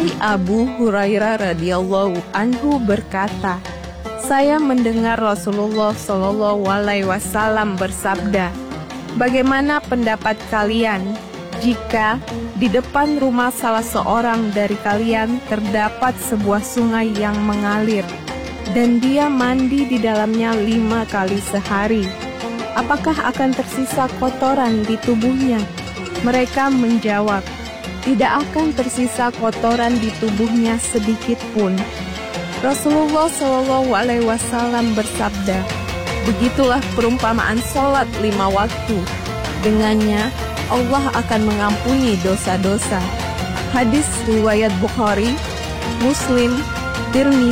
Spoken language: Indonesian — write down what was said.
Dari Abu Hurairah radhiyallahu anhu berkata, saya mendengar Rasulullah Shallallahu Alaihi Wasallam bersabda, bagaimana pendapat kalian jika di depan rumah salah seorang dari kalian terdapat sebuah sungai yang mengalir dan dia mandi di dalamnya 5 kali sehari? Apakah akan tersisa kotoran di tubuhnya? Mereka menjawab, tidak akan tersisa kotoran di tubuhnya sedikit pun. Rasulullah Shallallahu Alaihi Wasallam bersabda, begitulah perumpamaan sholat 5 waktu. Dengannya Allah akan mengampuni dosa-dosa. Hadis riwayat Bukhari, Muslim, Tirmidzi.